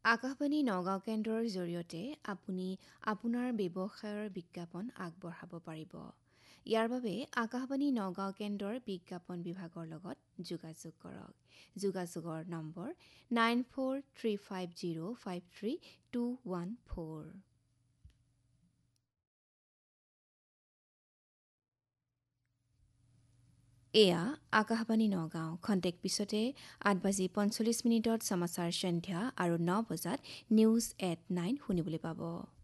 আকাশবাণী নগাঁও কেন্দ্ৰৰ জৰিয়তে আপুনি আপোনাৰ ব্যৱসায়ৰ বিজ্ঞাপন আগবঢ়াব পাৰিব। ইয়াৰ বাবে আকাশবাণী নগাঁও কেন্দ্ৰৰ বিজ্ঞাপন বিভাগৰ লগত যোগাযোগ কৰক। যোগাযোগৰ নম্বৰ 9435053214। এয়া আকাশবাণী নগাঁও। খন্তেক পিছতে 8:45 সমাচাৰ সন্ধ্যা আৰু 9 বজাত নিউজ এট 9 শুনিবলৈ পাব।